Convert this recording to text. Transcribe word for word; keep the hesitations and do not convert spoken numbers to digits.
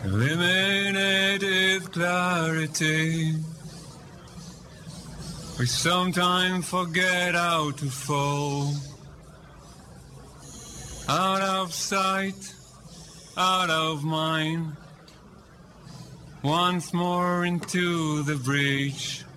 Illuminated clarity. We sometimes forget how to fall. Out of sight, out of mind. Once more into the breach.